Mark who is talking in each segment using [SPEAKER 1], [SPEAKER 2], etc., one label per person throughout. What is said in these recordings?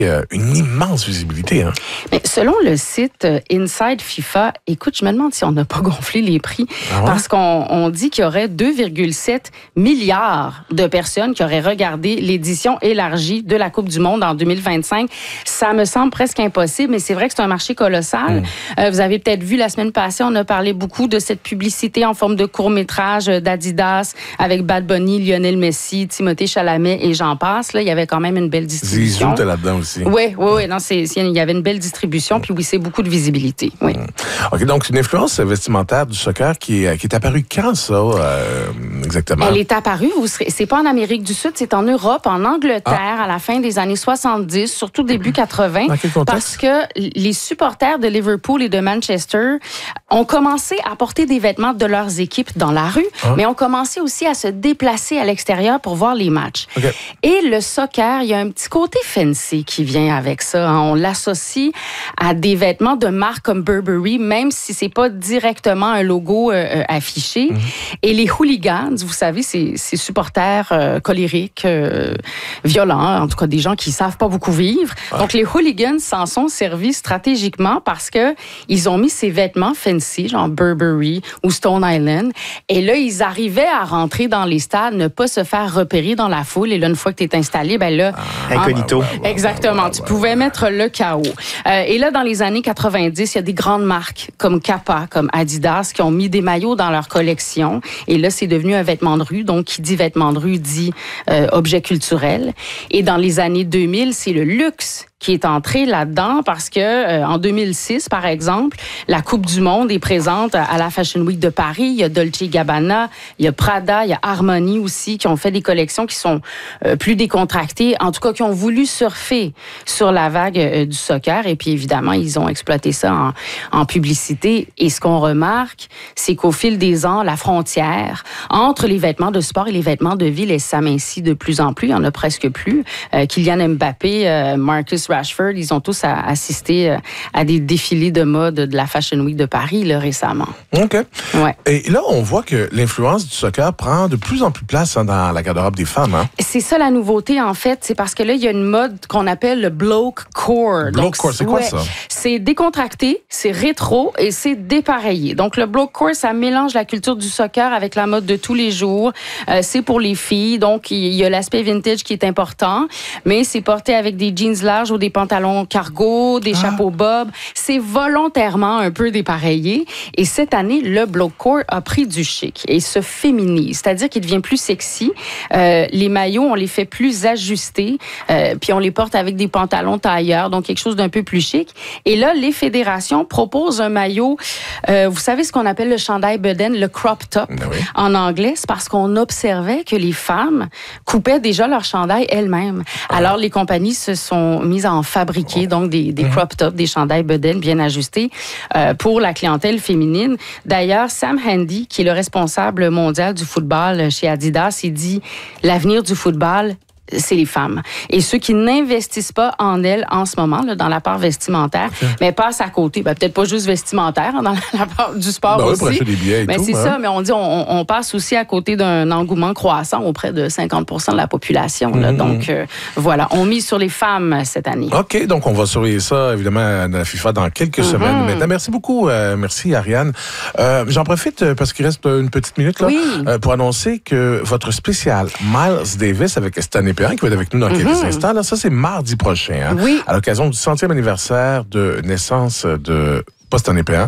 [SPEAKER 1] une immense visibilité. Hein?
[SPEAKER 2] Mais selon le site Inside FIFA, écoute, je me demande si on n'a pas gonflé les prix parce qu'on dit qu'il y aurait 2,7 milliards de personnes qui auraient regardé l'édition élargie de la Coupe du Monde en 2025. Ça me semble presque impossible, mais c'est vrai que c'est un marché colossal. Vous avez peut-être vu la semaine passée, on a parlé beaucoup de cette publicité en forme de court-métrage d'Adidas avec Bad Bunny, Lionel Messi, Timothée Chalamet et j'en passe. Là, il y avait quand même une belle distribution.
[SPEAKER 1] Zizou, t'es là-dedans aussi.
[SPEAKER 2] Oui. Non, il y avait une belle distribution, puis oui, c'est beaucoup de visibilité. Oui.
[SPEAKER 1] OK, donc une influence vestimentaire du soccer qui est apparue quand, ça, exactement?
[SPEAKER 2] Elle est apparue, c'est pas en Amérique du Sud, c'est en Europe, en Angleterre, à la fin des années 70, surtout début 80.
[SPEAKER 1] Dans quel contexte?
[SPEAKER 2] Parce que les supporters de Liverpool et de Manchester ont commencé à porter des vêtements de leurs équipes dans la rue, mais ont commencé aussi à se déplacer à l'extérieur pour voir les matchs.
[SPEAKER 1] Okay.
[SPEAKER 2] Et le soccer, il y a un petit côté fancy qui vient avec ça. Hein. On l'associe à des vêtements de marques comme Burberry, même si c'est pas directement un logo affiché. Et les hooligans, vous savez, ces supporters colériques, violents, en tout cas des gens qui savent pas beaucoup vivre. Donc les hooligans s'en sont servis stratégiquement parce que ils ont mis ces vêtements fancy, genre Burberry ou Stone Island. Et là, ils arrivaient à rentrer dans les stades, ne pas se faire repérer dans la foule. Et là, une fois que tu es installé, ben là...
[SPEAKER 3] Incognito.
[SPEAKER 2] Exactement. Tu pouvais mettre le chaos. Et là, dans les années 90, il y a des grandes marques comme Kappa, comme Adidas, qui ont mis des maillots dans leur collection. Et là, c'est devenu un vêtement de rue. Donc, qui dit vêtement de rue dit objet culturel. Et dans les années 2000, c'est le luxe qui est entré là-dedans parce que en 2006, par exemple, la Coupe du Monde est présente à la Fashion Week de Paris. Il y a Dolce & Gabbana, il y a Prada, il y a Armani aussi qui ont fait des collections qui sont plus décontractées, en tout cas qui ont voulu surfer sur la vague du soccer. Et puis évidemment, ils ont exploité ça en publicité. Et ce qu'on remarque, c'est qu'au fil des ans, la frontière entre les vêtements de sport et les vêtements de ville, elle s'amincit de plus en plus. Il y en a presque plus. Kylian Mbappé, Marcus Rashford, ils ont tous assisté à des défilés de mode de la Fashion Week de Paris là, récemment.
[SPEAKER 1] OK.
[SPEAKER 2] Ouais.
[SPEAKER 1] Et là, on voit que l'influence du soccer prend de plus en plus place dans la garde-robe des femmes. Hein?
[SPEAKER 2] C'est ça la nouveauté, en fait. C'est parce que là, il y a une mode qu'on appelle le bloke core.
[SPEAKER 1] Bloke core, c'est quoi ça?
[SPEAKER 2] C'est décontracté, c'est rétro et c'est dépareillé. Donc, le bloke core, ça mélange la culture du soccer avec la mode de tous les jours. C'est pour les filles. Donc, il y a l'aspect vintage qui est important, mais c'est porté avec des jeans larges ou des pantalons cargo, des chapeaux bob. C'est volontairement un peu dépareillé. Et cette année, le bloke core a pris du chic et se féminise. C'est-à-dire qu'il devient plus sexy. Les maillots, on les fait plus ajustés. Puis on les porte avec des pantalons tailleurs. Donc, quelque chose d'un peu plus chic. Et là, les fédérations proposent un maillot. Vous savez ce qu'on appelle le chandail bedaine, le crop top en anglais. C'est parce qu'on observait que les femmes coupaient déjà leur chandail elles-mêmes. Alors, les compagnies se sont mises à en fabriquer donc des crop tops, des chandails bedaine bien ajustés pour la clientèle féminine. D'ailleurs, Sam Handy, qui est le responsable mondial du football chez Adidas, il dit « L'avenir du football, c'est les femmes. Et ceux qui n'investissent pas en elles en ce moment, là, dans la part vestimentaire, mais passent à côté. Ben, peut-être pas juste vestimentaire, hein, dans la part du sport aussi.
[SPEAKER 1] Pour acheter des billets et
[SPEAKER 2] mais
[SPEAKER 1] tout,
[SPEAKER 2] c'est ça, mais on dit on passe aussi à côté d'un engouement croissant auprès de 50% de la population. Là. Donc, voilà, on mise sur les femmes cette année.
[SPEAKER 1] OK, donc on va surveiller ça, évidemment, à la FIFA dans quelques semaines. Maintenant, merci beaucoup. Merci, Ariane. J'en profite, parce qu'il reste une petite minute, là, pour annoncer que votre spécial Miles Davis avec Stanley Perrin, qui va être avec nous dans quelques instants, là, ça, c'est mardi prochain. Hein, à l'occasion du 100e anniversaire de naissance de... Pas Stanley Perrin.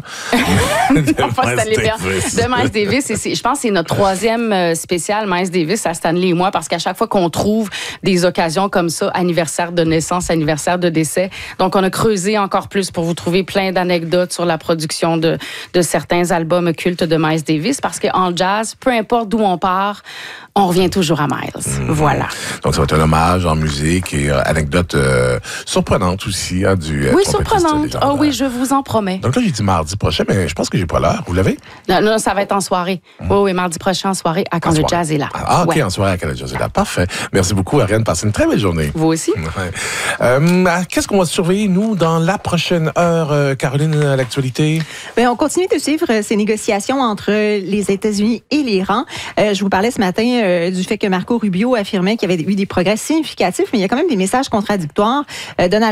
[SPEAKER 2] De Miles Davis. Je pense que c'est notre troisième spécial Miles Davis à Stanley et moi, parce qu'à chaque fois qu'on trouve des occasions comme ça, anniversaire de naissance, anniversaire de décès, donc on a creusé encore plus pour vous trouver plein d'anecdotes sur la production de certains albums cultes de Miles Davis, parce qu'en jazz, peu importe d'où on part, on revient toujours à Miles. Voilà.
[SPEAKER 1] Donc ça va être un hommage en musique et anecdote surprenante aussi, hein, du
[SPEAKER 2] oui, surprenante. Ah oui, je vous en promets.
[SPEAKER 1] Donc, Donc là, j'ai dit mardi prochain, mais je pense que j'ai pas l'heure. Vous l'avez?
[SPEAKER 2] Non, ça va être en soirée. Oui, mardi prochain en soirée, à quand le jazz est là.
[SPEAKER 1] Ah, OK, en soirée, à quand le jazz est là. Parfait. Merci beaucoup, Ariane. Passez une très belle journée.
[SPEAKER 2] Vous aussi.
[SPEAKER 1] Qu'est-ce qu'on va surveiller, nous, dans la prochaine heure, Caroline, à l'actualité?
[SPEAKER 3] Bien, on continue de suivre ces négociations entre les États-Unis et l'Iran. Je vous parlais ce matin du fait que Marco Rubio affirmait qu'il y avait eu des progrès significatifs, mais il y a quand même des messages contradictoires. Donald